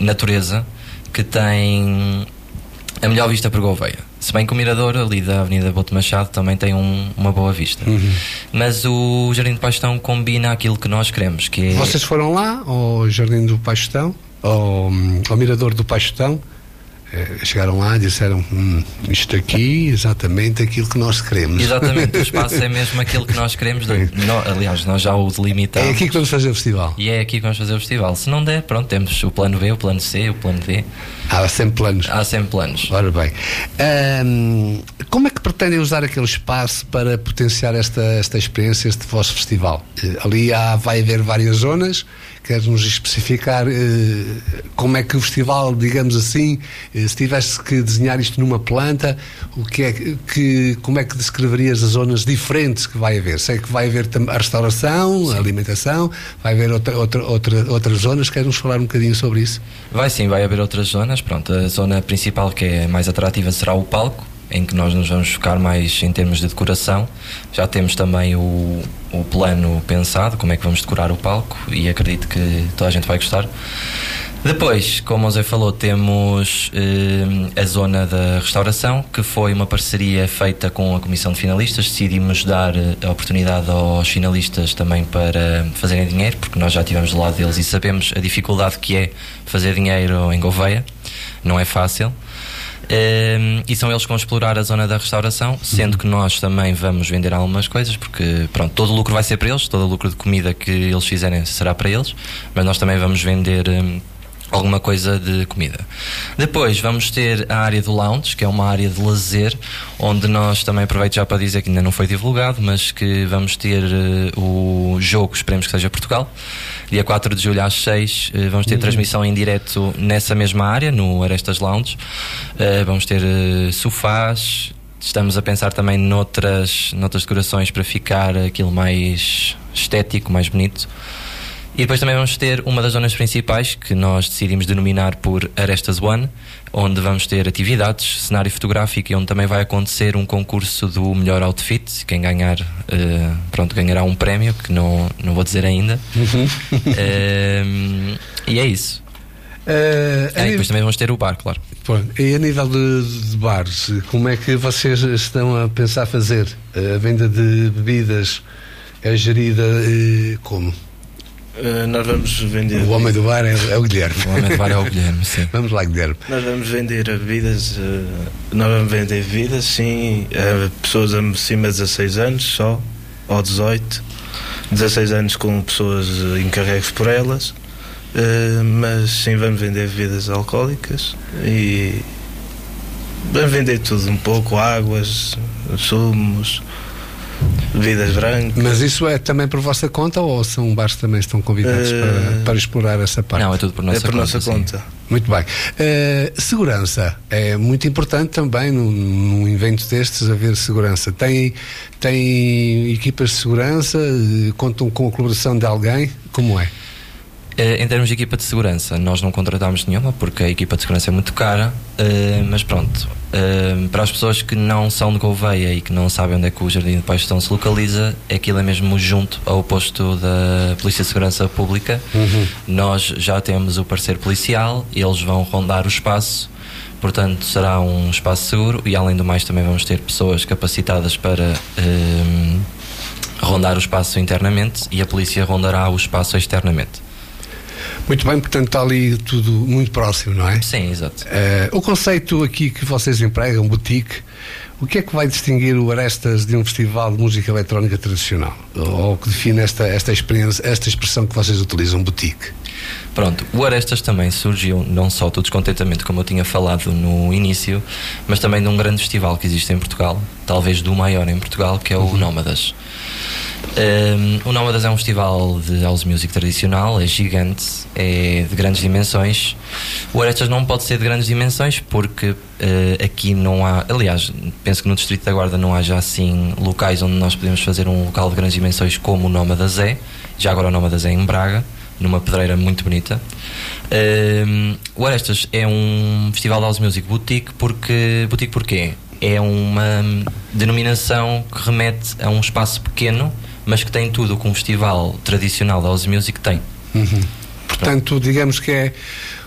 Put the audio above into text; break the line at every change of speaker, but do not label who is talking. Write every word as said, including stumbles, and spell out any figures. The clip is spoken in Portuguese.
natureza, que tem a melhor vista para Gouveia. Se bem que o mirador ali da Avenida Boto Machado também tem um, uma boa vista. Uhum. Mas o Jardim do Paixão combina aquilo que nós queremos, que é...
Vocês foram lá ao Jardim do Paixão, ao, ao Mirador do Paixão? Chegaram lá e disseram, hum, isto aqui, exatamente aquilo que nós queremos.
Exatamente, o espaço é mesmo aquilo que nós queremos. No, aliás, nós já o delimitamos.
É aqui que vamos fazer o festival.
E é aqui que vamos fazer o festival. Se não der, pronto, temos o plano B, o plano C, o plano D.
Há sempre planos.
Há sempre planos.
Ora bem, hum, como é que pretendem usar aquele espaço para potenciar esta, esta experiência, este vosso festival? Ali há, vai haver várias zonas. Queres-nos especificar eh, como é que o festival, digamos assim, eh, se tivesse que desenhar isto numa planta, o que é que, como é que descreverias as zonas diferentes que vai haver? Sei que vai haver a restauração, sim, a alimentação, vai haver outra, outra, outra, outras zonas. Queres-nos falar um bocadinho sobre isso?
Vai sim, vai haver outras zonas. Pronto, a zona principal que é mais atrativa será o palco, em que nós nos vamos focar mais em termos de decoração. Já temos também o, o plano pensado, como é que vamos decorar o palco, e acredito que toda a gente vai gostar. Depois, como o Zé falou, temos eh, a zona da restauração, que foi uma parceria feita com a Comissão de Finalistas. Decidimos dar a oportunidade aos finalistas também para fazerem dinheiro, porque nós já estivemos do lado deles e sabemos a dificuldade que é fazer dinheiro em Gouveia. Não é fácil. Um, e são eles que vão explorar a zona da restauração, sendo que nós também vamos vender algumas coisas, porque pronto, todo o lucro vai ser para eles, todo o lucro de comida que eles fizerem será para eles, mas nós também vamos vender um, alguma coisa de comida. Depois vamos ter a área do lounge, que é uma área de lazer, onde nós também, aproveito já para dizer que ainda não foi divulgado, mas que vamos ter uh, o jogo, esperemos que seja Portugal, dia quatro de julho às seis, uh, vamos ter uhum. transmissão em direto nessa mesma área, no Arestas Lounge. Uh, vamos ter uh, sofás, estamos a pensar também noutras, noutras decorações para ficar aquilo mais estético, mais bonito. E depois também vamos ter uma das zonas principais, que nós decidimos denominar por Arestas One, onde vamos ter atividades, cenário fotográfico, e onde também vai acontecer um concurso do melhor outfit. Quem ganhar, uh, pronto, ganhará um prémio, que não, não vou dizer ainda. Uhum. uh, e é isso. Uh, ah, e depois também vamos ter o bar, claro.
Pronto. E a nível de, de bares, como é que vocês estão a pensar fazer? A venda de bebidas é gerida uh, como?
Uh, nós vamos vender...
O homem do bar é, é o Guilherme.
O homem do bar é o Guilherme, sim.
Vamos lá, Guilherme.
Nós vamos vender bebidas, uh, nós vamos vender bebidas, sim, a pessoas acima de dezasseis anos só, ou dezoito, dezasseis anos com pessoas encarregues por elas, uh, mas sim, vamos vender bebidas alcoólicas e vamos vender tudo um pouco, águas, sumos, bebidas brancas.
Mas isso é também por vossa conta, ou são bares que também estão convidados uh, para, para explorar essa parte?
Não, é tudo por nossa,
é por
conta,
nossa conta.
Muito bem. Uh, segurança é muito importante também num, num evento destes, haver segurança. Tem, tem equipas de segurança? Contam com a colaboração de alguém? Como é?
Uh, em termos de equipa de segurança, nós não contratámos nenhuma, porque a equipa de segurança é muito cara, uh, mas pronto, uh, para as pessoas que não são de Gouveia e que não sabem onde é que o Jardim do Paixão se localiza, aquilo é mesmo junto ao posto da Polícia de Segurança Pública. Uhum. Nós já temos o parceiro policial, eles vão rondar o espaço, portanto será um espaço seguro, e além do mais também vamos ter pessoas capacitadas para uh, rondar o espaço internamente, e a polícia rondará o espaço externamente.
Muito bem, portanto está ali tudo muito próximo, não é?
Sim, exato.
Uh, o conceito aqui que vocês empregam, boutique, o que é que vai distinguir o Arestas de um festival de música eletrónica tradicional? Ou que define esta, esta experiência, esta expressão que vocês utilizam, boutique?
Pronto, o Arestas também surgiu não só do descontentamento, como eu tinha falado no início, mas também de um grande festival que existe em Portugal, talvez do maior em Portugal, que é o uhum. Nómadas. Um, o Nómadas é um festival de house music tradicional, é gigante, é de grandes dimensões. O Arestas não pode ser de grandes dimensões porque uh, aqui não há, aliás, penso que no Distrito da Guarda não há já assim locais onde nós podemos fazer um local de grandes dimensões como o Nómadas é. Já agora o Nómadas é em Braga, numa pedreira muito bonita. Um, o Arestas é um festival de house music boutique porque, boutique porquê? É uma denominação que remete a um espaço pequeno, mas que tem tudo o que um festival tradicional de house music tem.
Uhum. Portanto, digamos que é